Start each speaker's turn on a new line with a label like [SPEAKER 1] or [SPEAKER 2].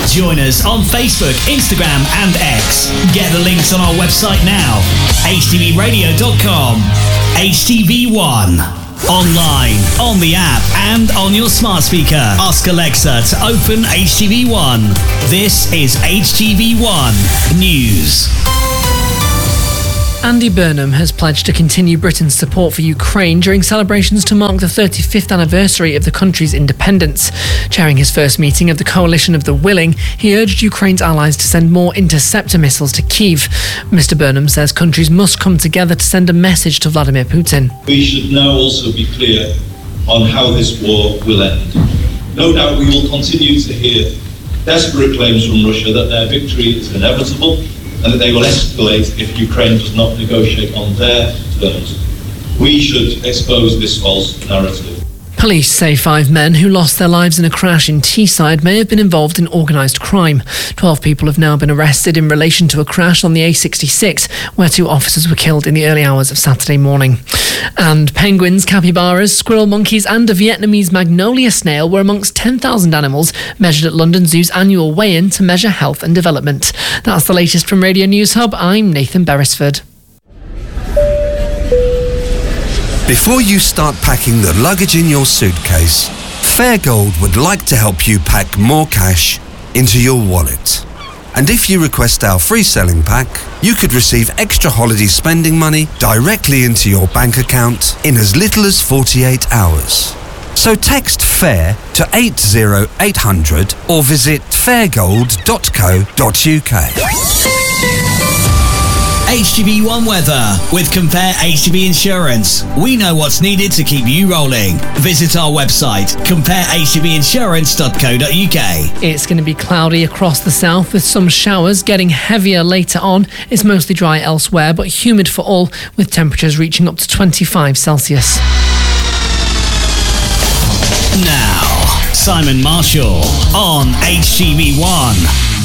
[SPEAKER 1] Join us on Facebook, Instagram and X. Get the links on our website now, htvradio.com. HTV1. Online, on the app and on your smart speaker. Ask Alexa to open HTV1. This is HTV1 News.
[SPEAKER 2] Andy Burnham has pledged to continue Britain's support for Ukraine during celebrations to mark the 35th anniversary of the country's independence. Chairing his first meeting of the Coalition of the Willing, he urged Ukraine's allies to send more interceptor missiles to Kyiv. Mr. Burnham says countries must come together to send a message to Vladimir Putin.
[SPEAKER 3] We should now also be clear on how this war will end. No doubt we will continue to hear desperate claims from Russia that their victory is inevitable and that they will escalate if Ukraine does not negotiate on their terms. We should expose this false narrative.
[SPEAKER 2] Police say 5 men who lost their lives in a crash in Teesside may have been involved in organised crime. 12 people have now been arrested in relation to a crash on the A66, where 2 officers were killed in the early hours of Saturday morning. And penguins, capybaras, squirrel monkeys and a Vietnamese magnolia snail were amongst 10,000 animals measured at London Zoo's annual weigh-in to measure health and development. That's the latest from Radio News Hub. I'm Nathan Beresford.
[SPEAKER 4] Before you start packing the luggage in your suitcase, Fairgold would like to help you pack more cash into your wallet. And if you request our free selling pack, you could receive extra holiday spending money directly into your bank account in as little as 48 hours. So text FAIR to 80800 or visit fairgold.co.uk.
[SPEAKER 1] HTV1 weather with Compare HTV Insurance. We know what's needed to keep you rolling. Visit our website, comparehtvinsurance.co.uk.
[SPEAKER 2] It's going to be cloudy across the south with some showers getting heavier later on. It's mostly dry elsewhere but humid for all, with temperatures reaching up to 25 Celsius.
[SPEAKER 1] Now, Simon Marshall on HTV1.